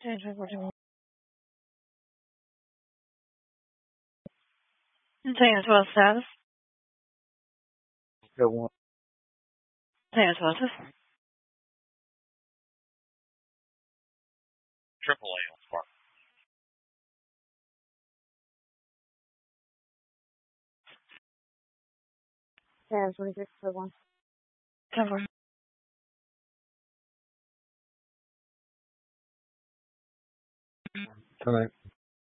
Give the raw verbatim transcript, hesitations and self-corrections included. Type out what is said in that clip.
James, what status? Good one. James, what's this? Triple A on Spark. Yeah, twenty-six for one. Cover. Tonight.